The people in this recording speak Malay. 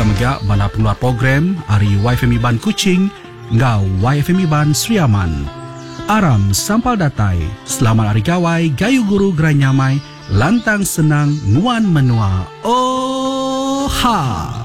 megak bana pengeluar program ari YFM Iban Kuching ngau YFM Iban Sriaman. Aram sampal datai, selamat hari gawai, gayu guru geranyamai, lantang senang, nuan menua. Oh ha!